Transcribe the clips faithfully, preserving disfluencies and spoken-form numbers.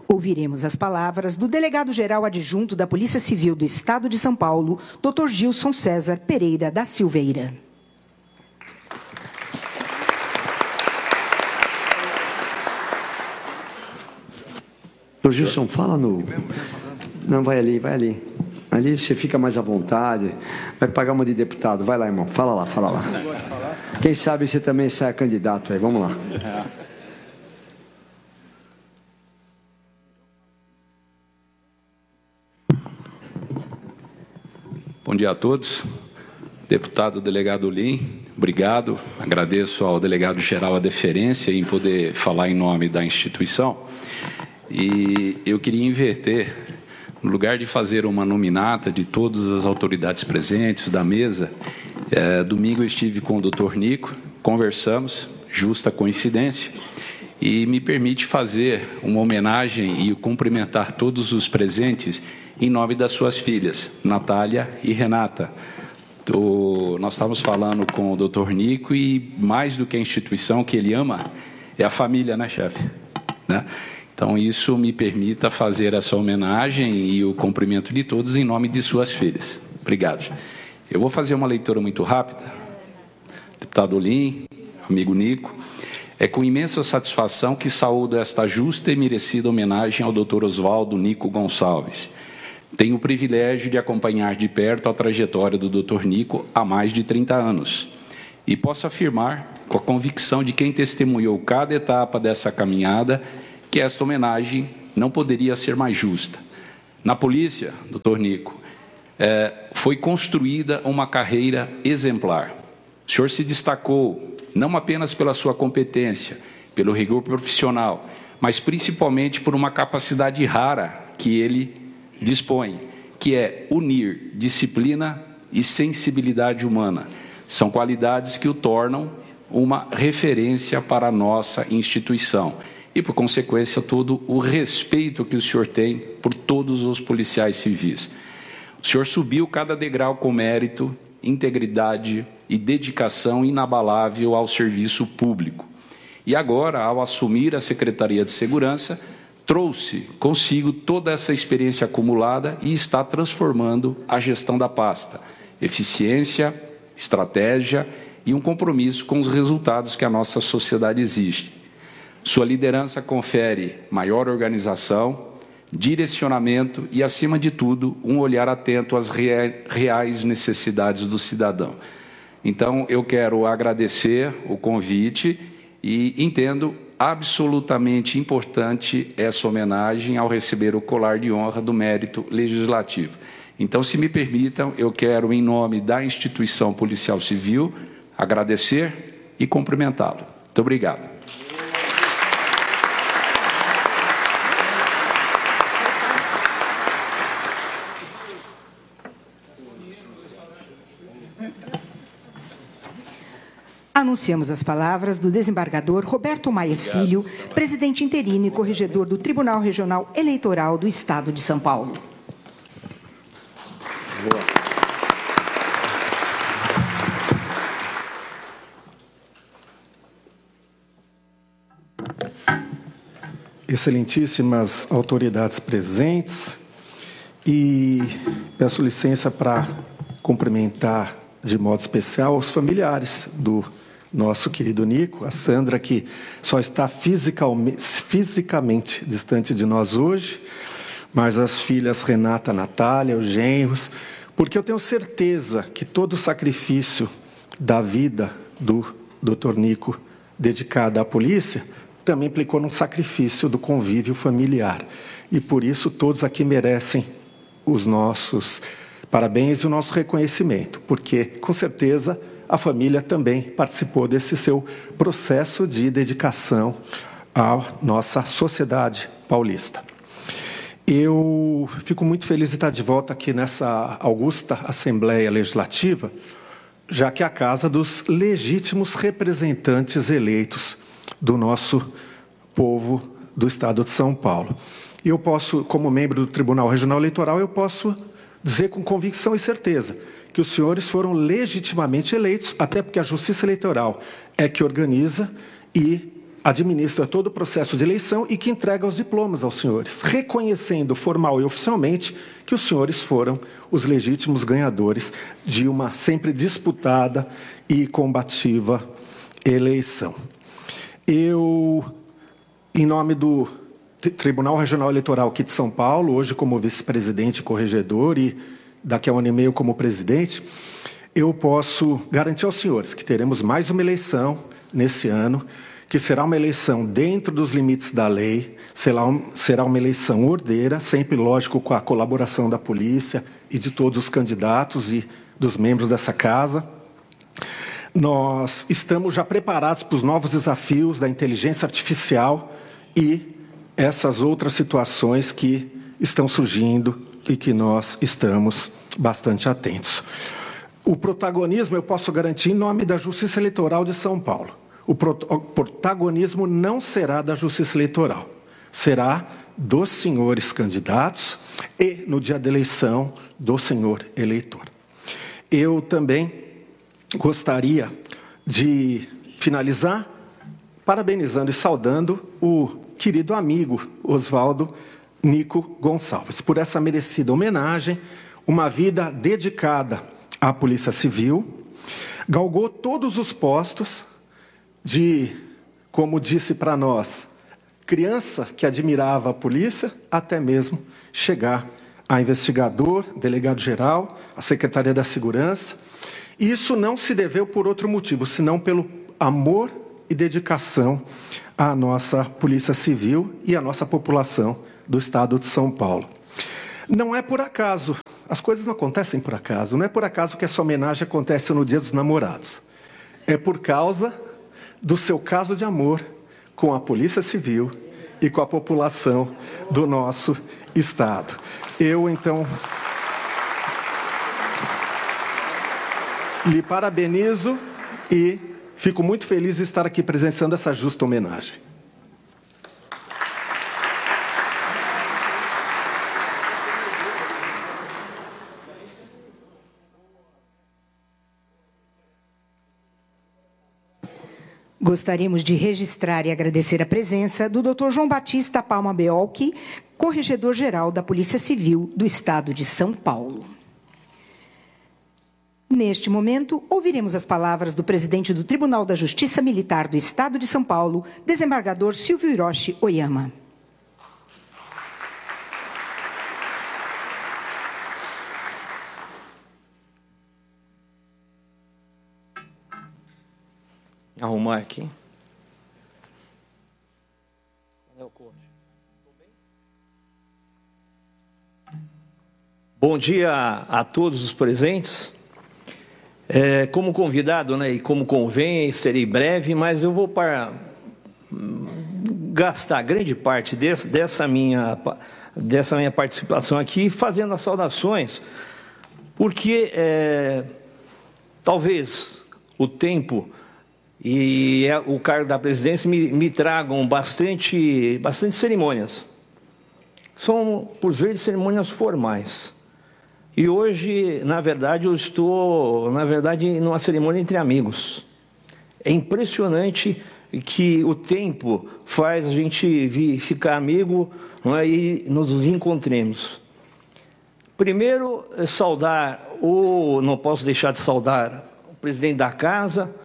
Ouviremos as palavras do delegado-geral adjunto da Polícia Civil do Estado de São Paulo, doutor Gilson César Pereira da Silveira. doutor Gilson, fala no... Não, vai ali, vai ali. Ali você fica mais à vontade. Vai pagar uma de deputado. Vai lá, irmão. Fala lá, fala lá. Quem sabe você também sai candidato aí. Vamos lá. Bom dia a todos. Deputado delegado Lim, obrigado. Agradeço ao delegado-geral a deferência em poder falar em nome da instituição. E eu queria inverter, no lugar de fazer uma nominata de todas as autoridades presentes da mesa, é, domingo eu estive com o doutor Nico, conversamos, justa coincidência, e me permite fazer uma homenagem e cumprimentar todos os presentes em nome das suas filhas, Natália e Renata. O, nós estávamos falando com o doutor Nico e mais do que a instituição que ele ama, é a família, né, chefe? Né? Então, isso me permita fazer essa homenagem e o cumprimento de todos em nome de suas filhas. Obrigado. Eu vou fazer uma leitura muito rápida. Deputado Olim, amigo Nico, é com imensa satisfação que saúdo esta justa e merecida homenagem ao doutor Oswaldo Nico Gonçalves. Tenho o privilégio de acompanhar de perto a trajetória do doutor Nico há mais de trinta anos. E posso afirmar, com a convicção de quem testemunhou cada etapa dessa caminhada, que esta homenagem não poderia ser mais justa. Na polícia, doutor Nico, é, foi construída uma carreira exemplar. O senhor se destacou não apenas pela sua competência, pelo rigor profissional, mas principalmente por uma capacidade rara que ele dispõe, que é unir disciplina e sensibilidade humana. São qualidades que o tornam uma referência para a nossa instituição. E, por consequência, todo o respeito que o senhor tem por todos os policiais civis. O senhor subiu cada degrau com mérito, integridade e dedicação inabalável ao serviço público. E agora, ao assumir a Secretaria de Segurança, trouxe consigo toda essa experiência acumulada e está transformando a gestão da pasta. Eficiência, estratégia e um compromisso com os resultados que a nossa sociedade exige. Sua liderança confere maior organização, direcionamento e, acima de tudo, um olhar atento às reais necessidades do cidadão. Então, eu quero agradecer o convite e entendo absolutamente importante essa homenagem ao receber o colar de honra do mérito legislativo. Então, se me permitam, eu quero, em nome da instituição policial civil, agradecer e cumprimentá-lo. Muito obrigado. Anunciamos as palavras do desembargador Roberto Maia Filho, presidente interino e corregedor do Tribunal Regional Eleitoral do Estado de São Paulo. Boa. Excelentíssimas autoridades presentes, e peço licença para cumprimentar de modo especial os familiares do nosso querido Nico, a Sandra, que só está fisicamente, fisicamente distante de nós hoje, mas as filhas Renata, Natália, os genros, porque eu tenho certeza que todo o sacrifício da vida do doutor Nico dedicada à polícia também implicou no sacrifício do convívio familiar. E por isso todos aqui merecem os nossos parabéns e o nosso reconhecimento, porque com certeza a família também participou desse seu processo de dedicação à nossa sociedade paulista. Eu fico muito feliz de estar de volta aqui nessa augusta Assembleia Legislativa, já que é a casa dos legítimos representantes eleitos do nosso povo do Estado de São Paulo. E eu posso, como membro do Tribunal Regional Eleitoral, eu posso dizer com convicção e certeza que os senhores foram legitimamente eleitos, até porque a Justiça Eleitoral é que organiza e administra todo o processo de eleição e que entrega os diplomas aos senhores, reconhecendo formal e oficialmente que os senhores foram os legítimos ganhadores de uma sempre disputada e combativa eleição. Eu, em nome do Tribunal Regional Eleitoral aqui de São Paulo, hoje como vice-presidente e corregedor e daqui a um ano e meio como presidente, eu posso garantir aos senhores que teremos mais uma eleição nesse ano, que será uma eleição dentro dos limites da lei, será, um, será uma eleição ordeira, sempre, lógico, com a colaboração da polícia e de todos os candidatos e dos membros dessa casa. Nós estamos já preparados para os novos desafios da inteligência artificial e essas outras situações que estão surgindo e que nós estamos bastante atentos. O protagonismo eu posso garantir em nome da Justiça Eleitoral de São Paulo. O protagonismo não será da Justiça Eleitoral, será dos senhores candidatos e, no dia da eleição, do senhor eleitor. Eu também gostaria de finalizar parabenizando e saudando o querido amigo Oswaldo Nico Gonçalves por essa merecida homenagem, uma vida dedicada à Polícia Civil, galgou todos os postos de, como disse para nós, criança que admirava a polícia, até mesmo chegar a investigador, delegado-geral, a Secretaria da Segurança. E isso não se deveu por outro motivo, senão pelo amor e dedicação à nossa Polícia Civil e à nossa população do Estado de São Paulo. Não é por acaso, as coisas não acontecem por acaso, não é por acaso que essa homenagem acontece no Dia dos Namorados. É por causa do seu caso de amor com a Polícia Civil e com a população do nosso Estado. Eu, então, lhe parabenizo e fico muito feliz de estar aqui presenciando essa justa homenagem. Gostaríamos de registrar e agradecer a presença do doutor João Batista Palma Beolchi, corregedor-geral da Polícia Civil do Estado de São Paulo. Neste momento, ouviremos as palavras do presidente do Tribunal da Justiça Militar do Estado de São Paulo, desembargador Silvio Hiroshi Oyama. Arrumar aqui. Bom dia a todos os presentes. É, como convidado, né, e como convém, serei breve, mas eu vou para gastar grande parte desse, dessa, minha, dessa minha participação aqui fazendo as saudações, porque é, talvez o tempo e o cargo da presidência me, me tragam bastante, bastante cerimônias. São, por vezes, cerimônias formais. E hoje, na verdade, eu estou, na verdade, numa cerimônia entre amigos. É impressionante que o tempo faz a gente vir, ficar amigo, não é, e nos encontremos. Primeiro, saudar, o, não posso deixar de saudar o presidente da casa,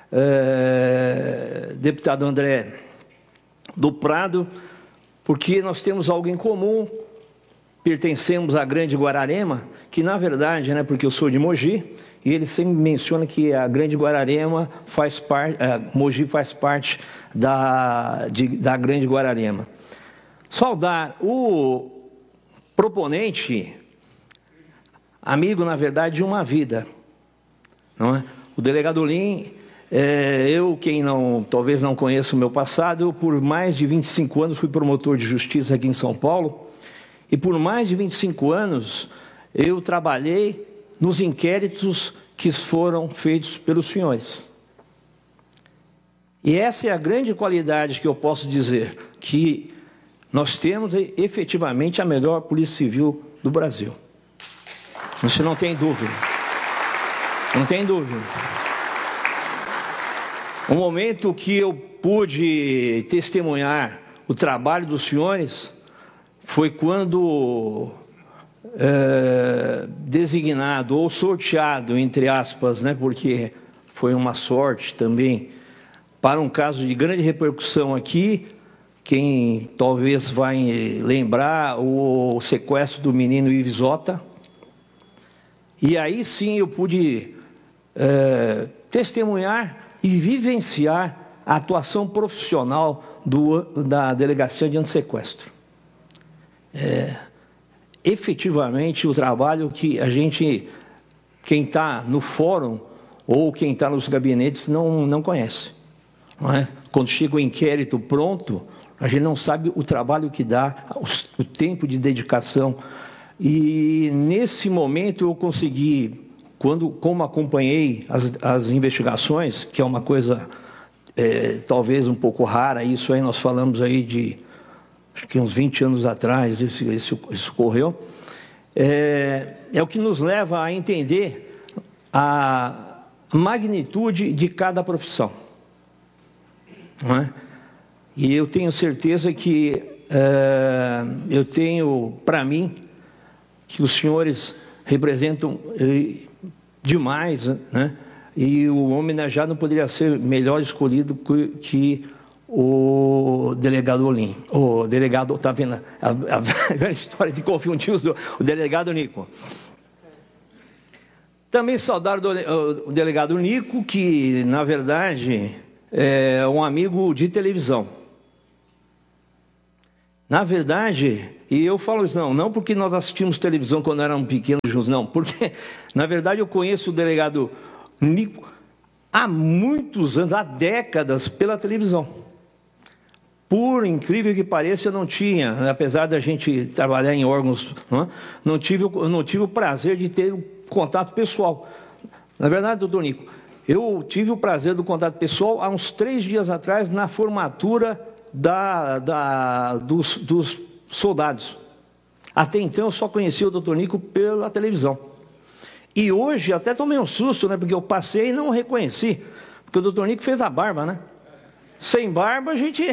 É, deputado André do Prado, porque nós temos algo em comum, pertencemos à Grande Guararema, que na verdade, né, porque eu sou de Mogi, e ele sempre menciona que a Grande Guararema faz parte, Mogi faz parte da, de, da Grande Guararema. Saudar o proponente, amigo na verdade de uma vida, não é? O delegado Lim. É, eu, quem não, talvez não conheça o meu passado, eu por mais de vinte e cinco anos fui promotor de justiça aqui em São Paulo, e por mais de vinte e cinco anos eu trabalhei nos inquéritos que foram feitos pelos senhores. E essa é a grande qualidade que eu posso dizer, que nós temos efetivamente a melhor Polícia Civil do Brasil. Isso não tem dúvida. Não tem dúvida. o momento que eu pude testemunhar o trabalho dos senhores foi quando é, designado ou sorteado, entre aspas, né, porque foi uma sorte também, para um caso de grande repercussão aqui, quem talvez vai lembrar o sequestro do menino Ivisota. E aí sim eu pude é, testemunhar e vivenciar a atuação profissional do, da Delegacia de Antissequestro. É, efetivamente o trabalho que a gente, quem está no fórum ou quem está nos gabinetes não, não conhece. Não é? Quando chega o inquérito pronto, a gente não sabe o trabalho que dá, o, o tempo de dedicação. E nesse momento eu consegui, quando, como acompanhei as, as investigações, que é uma coisa é, talvez um pouco rara, isso aí nós falamos aí de, acho que uns vinte anos atrás, isso, isso, isso ocorreu, é, é o que nos leva a entender a magnitude de cada profissão. Não é? E eu tenho certeza que é, eu tenho para mim que os senhores representam eh, demais, né? E o homenageado não poderia ser melhor escolhido que, que o delegado Olim. O delegado, está vendo a, a, a história de confundir os, o delegado Nico. Também saudar do, o delegado Nico, que na verdade é um amigo de televisão. Na verdade, e eu falo isso não, não porque nós assistimos televisão quando éramos pequenos, não, porque na verdade eu conheço o delegado Nico há muitos anos, há décadas, pela televisão. Por incrível que pareça, eu não tinha, apesar da gente trabalhar em órgãos, não, não, tive, não tive o prazer de ter um contato pessoal. Na verdade, doutor Nico, eu tive o prazer do contato pessoal há uns três dias atrás, na formatura Da, da, dos, dos soldados. Até então eu só conhecia o doutor Nico pela televisão. E hoje até tomei um susto, né? Porque eu passei e não reconheci. Porque o doutor Nico fez a barba, né? Sem barba a gente...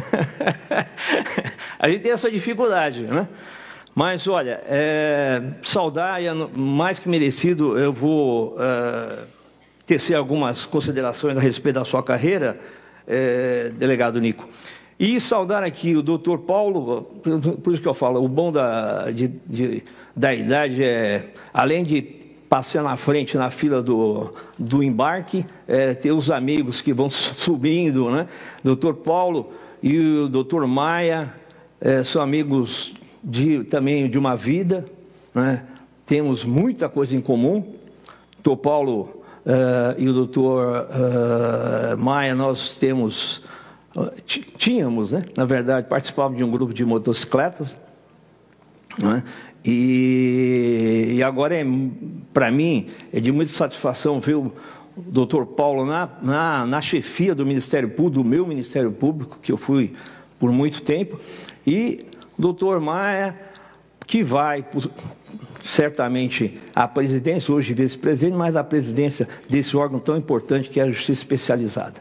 a gente tem essa dificuldade, né? Mas olha, é, saudar é mais que merecido. Eu vou é, tecer algumas considerações a respeito da sua carreira, é, delegado Nico. E saudar aqui o doutor Paulo, por isso que eu falo, o bom da, de, de, da idade é, além de passear na frente na fila do, do embarque, é, ter os amigos que vão subindo, né? doutor Paulo e o doutor Maia é, são amigos de, também de uma vida, né? Temos muita coisa em comum. doutor Paulo uh, e o doutor uh, Maia, nós temos... Tínhamos, né? Na verdade, participávamos de um grupo de motocicletas, né? e, e agora, é, para mim, é de muita satisfação ver o doutor Paulo na, na, na chefia do Ministério Público, do meu Ministério Público, que eu fui por muito tempo, e o doutor Maia, que vai, certamente, à presidência, hoje vice-presidente, mas à presidência desse órgão tão importante que é a Justiça Especializada.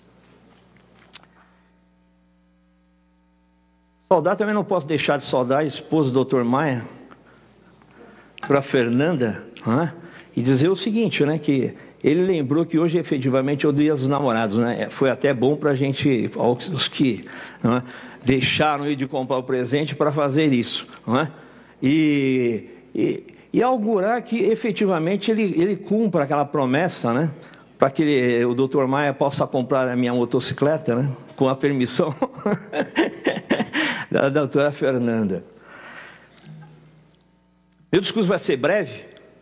Saudar também não posso deixar de saudar a esposa do doutor Maia, para a Fernanda, né? E dizer o seguinte, né, que ele lembrou que hoje efetivamente é o Dia dos Namorados, né? Foi até bom para a gente, os que, né, deixaram de comprar o presente para fazer isso, né? E, e, e augurar que efetivamente ele, ele cumpra aquela promessa, né? Para que ele, o doutor Maia possa comprar a minha motocicleta, né? Com a permissão da doutora Fernanda. Meu discurso vai ser breve,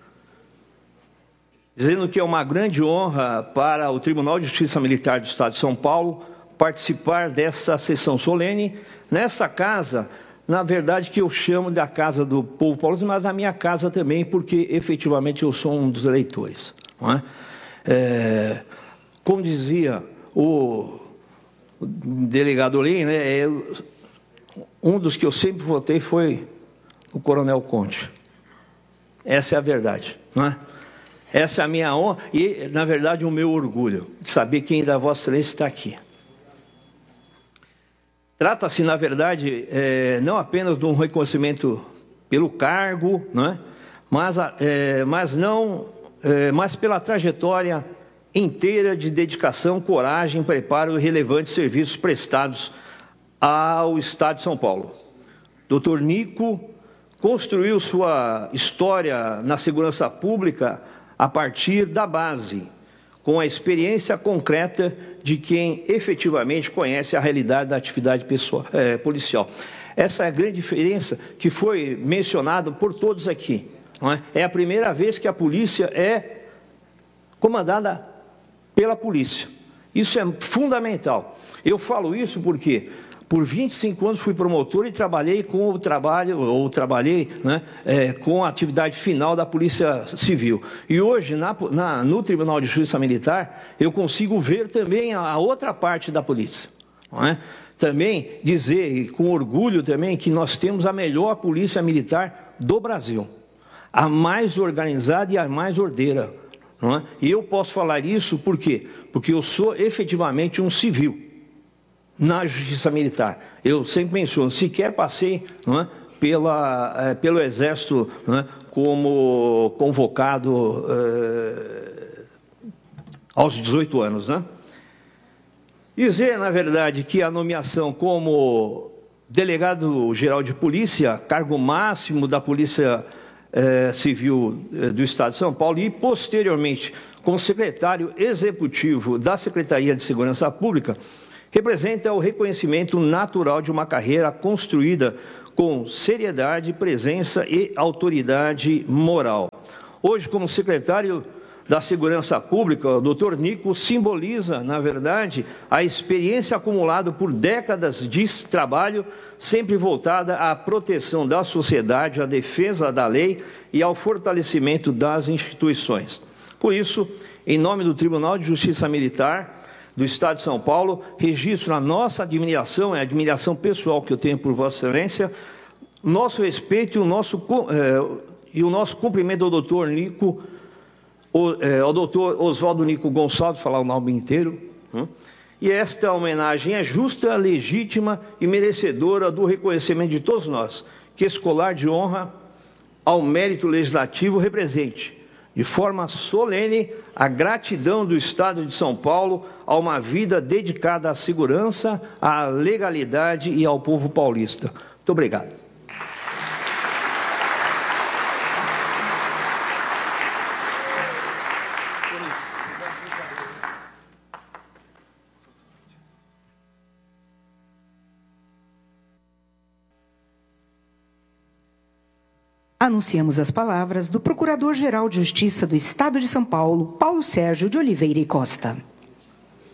dizendo que é uma grande honra para o Tribunal de Justiça Militar do Estado de São Paulo participar dessa sessão solene, nessa casa, na verdade que eu chamo da casa do povo paulista, mas a minha casa também, porque efetivamente eu sou um dos eleitores, não é? É, como dizia o delegado Olim, né, eu, um dos que eu sempre votei foi o Coronel Conte. Essa é a verdade, não é? Essa é a minha honra e, na verdade, o meu orgulho de saber quem da Vossa Excelência está aqui. Trata-se, na verdade, é, não apenas de um reconhecimento pelo cargo, não é? mas, é, mas, não, é, mas pela trajetória inteira de dedicação, coragem, preparo e relevantes serviços prestados ao Estado de São Paulo. doutor Nico construiu sua história na segurança pública a partir da base, com a experiência concreta de quem efetivamente conhece a realidade da atividade pessoal, é, policial. Essa é a grande diferença que foi mencionada por todos aqui. Não é? É a primeira vez que a polícia é comandada pela polícia. Isso é fundamental. Eu falo isso porque por vinte e cinco anos fui promotor e trabalhei com o trabalho, ou trabalhei né, é, com a atividade final da Polícia Civil. E hoje, na, na, no Tribunal de Justiça Militar, eu consigo ver também a, a outra parte da polícia. Não é? Também dizer, com orgulho também, que nós temos a melhor polícia militar do Brasil. A mais organizada e a mais ordeira. Não é? E eu posso falar isso por quê? Porque eu sou efetivamente um civil na Justiça Militar. Eu sempre menciono, sequer passei não é, pela, é, pelo Exército não é, como convocado é, aos dezoito anos. Né? Dizer, na verdade, que a nomeação como delegado-geral de polícia, cargo máximo da Polícia é, Civil é, do Estado de São Paulo, e posteriormente como secretário executivo da Secretaria de Segurança Pública, representa o reconhecimento natural de uma carreira construída com seriedade, presença e autoridade moral. Hoje, como secretário da Segurança Pública, o doutor Nico simboliza, na verdade, a experiência acumulada por décadas de trabalho, sempre voltada à proteção da sociedade, à defesa da lei e ao fortalecimento das instituições. Por isso, em nome do Tribunal de Justiça Militar do Estado de São Paulo, registro a nossa admiração, é a admiração pessoal que eu tenho por Vossa Excelência, nosso respeito e o nosso, é, e o nosso cumprimento ao doutor Nico, o, é, ao doutor Oswaldo Nico Gonçalves, falar o nome inteiro, hein? E esta homenagem é justa, legítima e merecedora do reconhecimento de todos nós, que esse colar de honra ao mérito legislativo represente, de forma solene, a gratidão do Estado de São Paulo a uma vida dedicada à segurança, à legalidade e ao povo paulista. Muito obrigado. Anunciamos as palavras do Procurador-Geral de Justiça do Estado de São Paulo, Paulo Sérgio de Oliveira e Costa.